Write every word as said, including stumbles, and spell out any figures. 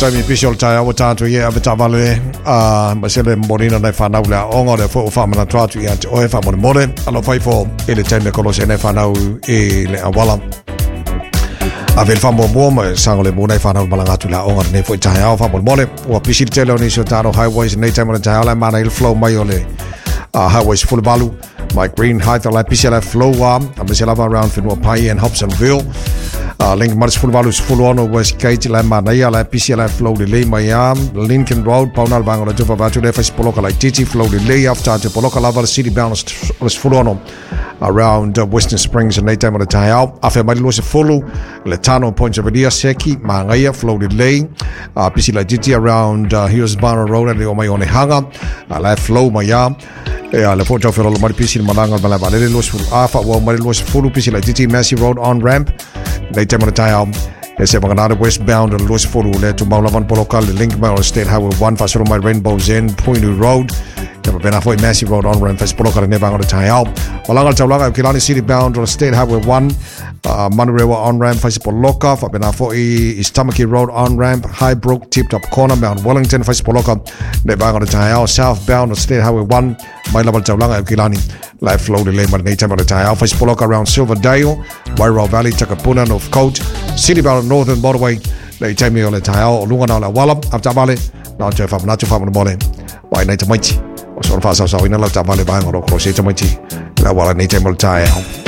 time official chai awa cha tu ye aba cha vale a masele morina na fa na ula ongo le fo fa mana tra tu ya o fa mo more alo fai fo ele time ko lo se na fa na e le awala avel fa mo mo ma sang le mo na fa na balanga tu la ongo ne fo chai awa fa mo more o official tele ni so taro highways ne time na chai ala mana il flow mai ole uh, highways full balu my green height la pisela flow wa amesela around Finwa Pai and Hobsonville uh, link mars full balu full on west gate la manaya la pisela flow de le mayam Lincoln Road Paunal Bango Jova Batu de face poloka like Titi flow de le after to poloka lava city bound was full on around uh, Western Springs and nighttime on the tile afa mali was full letano points of dia seki mangaya flow de le uh, pisela Titi around uh, here's Barrow Road and the omayone hanga uh, la flow mayam yeah, le foto fero lo mari pisi malanga bala bala le los afa wa mari los fulu pisi la T T Massey Road on ramp le tema taya ese mangana westbound los fulu le to Maulavan Polocal link by State Highway one fasoro my Rainbow Zen Pointu Road never been halfway Massey Road on ramp fas Polocal ne bang on taya malanga tawlanga Kilani City bound on State Highway one uh, Manurewa on ramp fas Poloca fa bena fo Istamaki Road on ramp Highbrook tip top corner Mount Wellington fas Poloca ne bang on taya southbound on State Highway one my level Tawlanga Kilani live flow the lane but nature on the tire Alpha Spoloka around Silverdale Wairau Valley Takapuna North Coast City Bound Northern Motorway they take me on the tire Lungana La Wallop after Valley now to farm not to farm the morning why night to mighty or so fast so we know love Valley bang or cross it to mighty La Walla nature on the tire